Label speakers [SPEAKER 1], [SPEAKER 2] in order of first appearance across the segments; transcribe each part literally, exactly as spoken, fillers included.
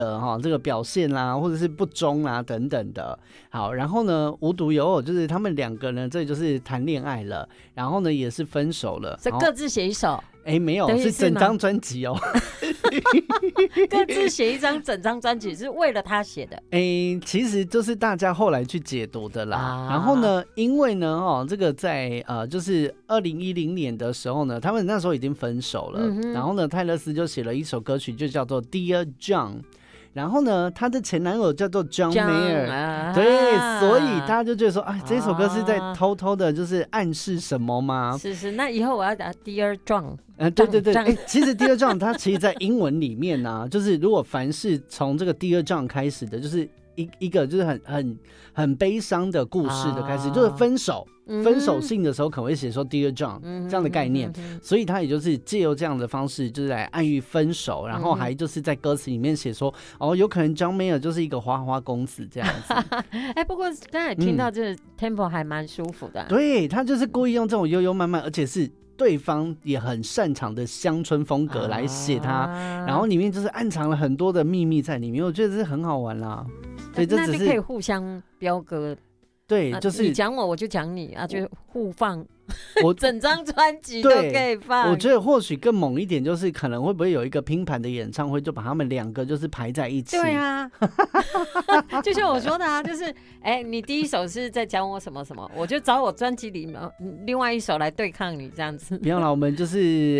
[SPEAKER 1] 呃哈这个表现啦，或者是不忠啦等等的。好，然后呢，无独有偶，就是他们两个呢，这就是谈恋爱了，然后呢也是分手了，
[SPEAKER 2] 所以各自写一首。
[SPEAKER 1] 哎，没有，是整张专辑哦。
[SPEAKER 2] 各自写一张整张专辑，是为了他写的。
[SPEAKER 1] 哎，其实就是大家后来去解读的啦。啊、然后呢，因为呢，哦，这个在呃，就是二零一零年的时候呢，他们那时候已经分手了。嗯、然后呢，泰勒斯就写了一首歌曲，就叫做《Dear John》。然后呢，她的前男友叫做 John Mayer， 啊、对，所以大家就觉得说，哎，这首歌是在偷偷的，就是暗示什么吗？
[SPEAKER 2] 是是，那以后我要打 Dear John。
[SPEAKER 1] 呃，对对对，哎，其实 Dear John 它其实在英文里面呢、啊，就是如果凡是从这个 Dear John 开始的，就是一一个就是很很很悲伤的故事的开始，啊、就是分手。分手信的时候可能会写说 Dear John、嗯、这样的概念、嗯、所以他也就是借由这样的方式就是来暗喻分手，然后还就是在歌词里面写说哦，有可能 John Mayer 就是一个花花公子这样子。
[SPEAKER 2] 哎，不过刚才听到这个 tempo 还蛮舒服的、啊
[SPEAKER 1] 嗯、对，他就是故意用这种悠悠慢慢，而且是对方也很擅长的乡村风格来写它、啊、然后里面就是暗藏了很多的秘密在里面，我觉得这是很好玩啦。所以这只是
[SPEAKER 2] 那就可以互相标歌。
[SPEAKER 1] 对，就是、
[SPEAKER 2] 啊、你讲我，我就讲你啊，就互放。我整张专辑都可以放。
[SPEAKER 1] 我觉得或许更猛一点，就是可能会不会有一个拼盘的演唱会，就把他们两个就是排在一起。
[SPEAKER 2] 对啊，就像我说的啊，就是哎、欸，你第一首是在讲我什么什么，我就找我专辑里面另外一首来对抗你这样子。
[SPEAKER 1] 不要啦，我们就是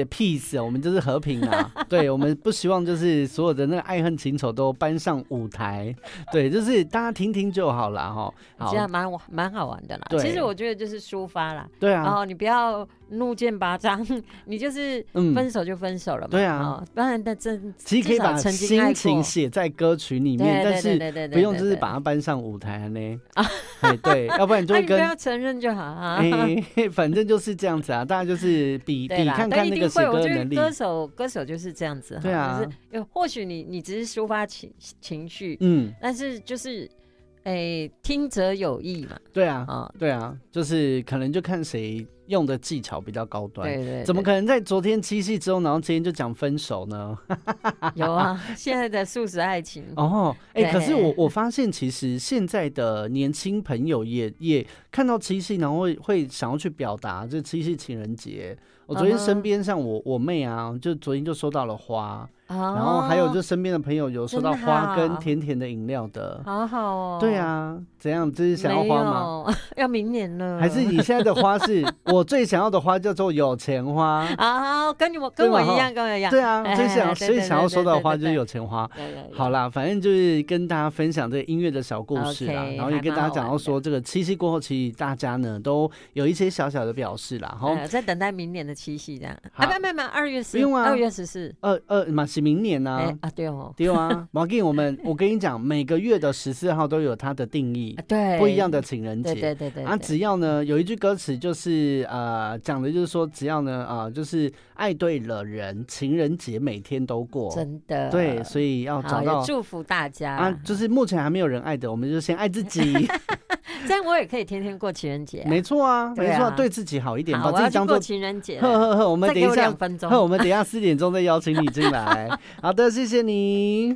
[SPEAKER 1] peace， 我们就是和平啊。对，我们不希望就是所有的那个爱恨情仇都搬上舞台。对，就是大家听听就好啦哈。
[SPEAKER 2] 这样蛮蛮好玩的啦。其实我觉得就是抒发啦。
[SPEAKER 1] 对啊。
[SPEAKER 2] 然后你不要怒箭拔张，你就是分手就分手了嘛。嗯、
[SPEAKER 1] 对啊，
[SPEAKER 2] 当然，但真
[SPEAKER 1] 其实可以把心情写在歌曲里面，但是不用就是把它搬上舞台呢。啊，对，要不然你就会跟、
[SPEAKER 2] 啊、你不要承认就好啊。
[SPEAKER 1] 欸、反正就是这样子啊，大家就是比比看看那个写歌的能力。
[SPEAKER 2] 歌手歌手就是这样子，
[SPEAKER 1] 对啊，
[SPEAKER 2] 就是或许你你只是抒发情情绪，
[SPEAKER 1] 嗯，
[SPEAKER 2] 但是就是。哎、欸，听者有意嘛。
[SPEAKER 1] 对啊，哦、对啊，就是可能就看谁用的技巧比较高端。
[SPEAKER 2] 对 对, 对，
[SPEAKER 1] 怎么可能在昨天七夕之后，然后今天就讲分手呢？
[SPEAKER 2] 有啊，现在的速食爱情。
[SPEAKER 1] 哦，哎、欸，可是我我发现，其实现在的年轻朋友也也看到七夕，然后会会想要去表达，就七夕情人节。我昨天身边像我我妹啊，就昨天就收到了花。哦、然后还有就身边的朋友有收到花跟甜甜的饮料的，
[SPEAKER 2] 好好哦。
[SPEAKER 1] 对啊，怎样？这是想要花吗？
[SPEAKER 2] 要明年了。
[SPEAKER 1] 还是你现在的花是我最想要的花叫做有钱花
[SPEAKER 2] 啊？跟你我跟我一样，跟我一样。
[SPEAKER 1] 对啊，最想所以想要收到的花就是有钱花。好啦，反正就是跟大家分享这个音乐的小故事啦， okay, 然后也跟大家讲到说，这个七夕过后，其实大家呢都有一些小小的表示啦。
[SPEAKER 2] 好，在等待明年的七夕这样。啊，没没没，二月十，不
[SPEAKER 1] 用啊，
[SPEAKER 2] 二月十四，
[SPEAKER 1] 二二嘛是明年啊。
[SPEAKER 2] 欸、啊对哦，
[SPEAKER 1] 对啊，毛巾我们我跟你讲，每个月的十四号都有它的定义，
[SPEAKER 2] 啊、对，
[SPEAKER 1] 不一样的情人节，
[SPEAKER 2] 对对 对, 对, 对
[SPEAKER 1] 啊，只要呢有一句歌词就是呃讲的就是说，只要呢啊、呃、就是爱对了人，情人节每天都过，
[SPEAKER 2] 真的，
[SPEAKER 1] 对，所以要找到
[SPEAKER 2] 祝福大家
[SPEAKER 1] 啊，就是目前还没有人爱的，我们就先爱自己。
[SPEAKER 2] 这样我也可以天天过情人节、啊，
[SPEAKER 1] 没错啊，没错、啊，对自己好一点，把自己当做
[SPEAKER 2] 情人节。
[SPEAKER 1] 呵呵呵，我们等一下，
[SPEAKER 2] 两分钟，
[SPEAKER 1] 我们等一下四点钟再邀请你进来。好的，谢谢你。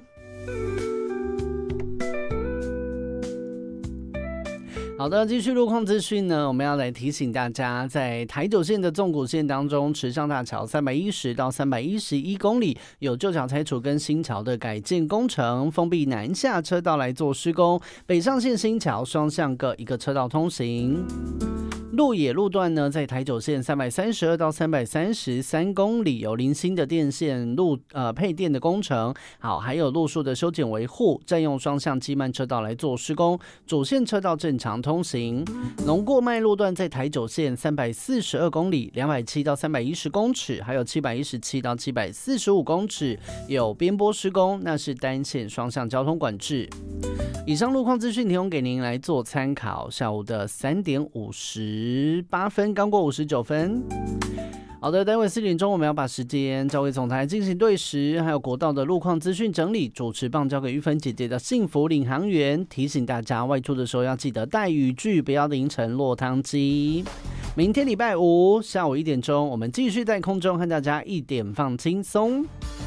[SPEAKER 1] 好的，继续路况资讯呢，我们要来提醒大家，在台九线的纵谷线当中，池上大桥三百一十到三百一十一公里有旧桥拆除跟新桥的改建工程，封闭南下车道来做施工，北上线新桥双向各一个车道通行。鹿野路段呢，在台九线三百三十二到三百三十三公里有零星的电线路呃配电的工程，好，还有路树的修剪维护，占用双向机慢车道来做施工，主线车道正常通行。农过麦路段在台九线三百四十二公里，两百七到三百一十公尺，还有七百一十七到七百四十五公尺有边坡施工，那是单线双向交通管制。以上路况资讯提供给您来做参考。下午的三点五十八分，刚过五十九分。好的，待会四点钟我们要把时间交给总台进行对时，还有国道的路况资讯整理。主持棒交给玉芬姐姐的幸福领航员，提醒大家外出的时候要记得带雨具，不要淋成落汤鸡。明天礼拜五下午一点钟，我们继续在空中和大家一点放轻松。